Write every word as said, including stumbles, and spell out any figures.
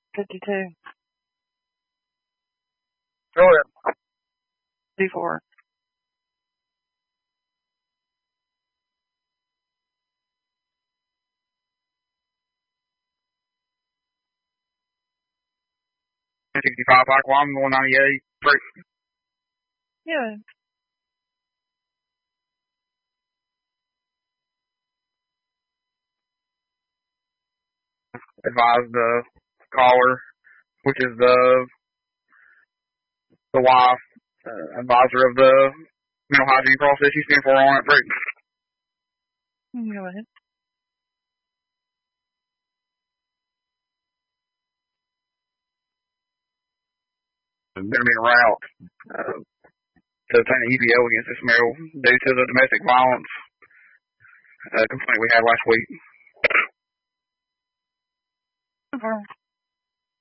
fifty-two. Go ahead. fifty-four. sixty-five Pike One, one ninety-eight, three. Yeah. Advise the caller, which is the the wife, uh, advisor of the mental hygiene process. You stand for on it, break. Go ahead. There's going to be a route uh, to obtain an E P O against this male due to the domestic violence uh, complaint we had last week. Okay.